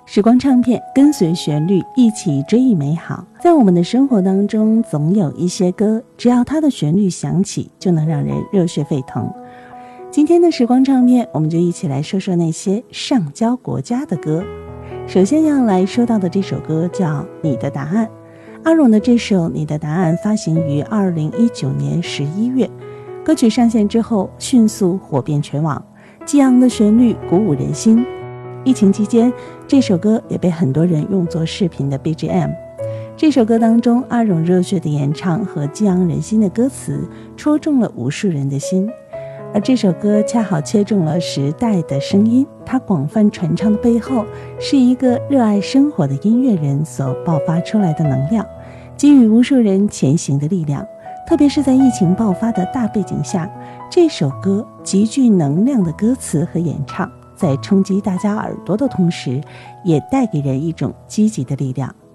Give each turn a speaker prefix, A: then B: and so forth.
A: 时光唱片，跟随旋律一起追忆美好。在我们的生活当中，总有一些歌，只要它的旋律响起，就能让人热血沸腾。今天的时光唱片，我们就一起来说说那些上交国家的歌。首先要来说到的这首歌叫《你的答案》。阿荣的这首《你的答案》发行于2019年11月，歌曲上线之后迅速火遍全网，激昂的旋律鼓舞人心。疫情期间，这首歌也被很多人用作视频的 BGM。 这首歌当中，阿荣热血的演唱和激昂人心的歌词戳中了无数人的心，而这首歌恰好切中了时代的声音。它广泛传唱的背后，是一个热爱生活的音乐人所爆发出来的能量，给予无数人前行的力量。特别是在疫情爆发的大背景下，这首歌极具能量的歌词和演唱，在冲击大家耳朵的同时，也带给人一种积极的力量。